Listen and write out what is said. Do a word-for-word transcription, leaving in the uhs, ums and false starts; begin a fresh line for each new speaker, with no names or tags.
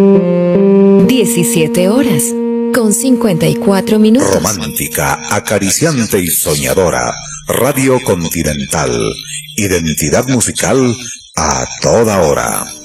diecisiete horas con cincuenta y cuatro minutos.
Romántica, acariciante y soñadora. Radio Continental. Identidad musical a toda hora.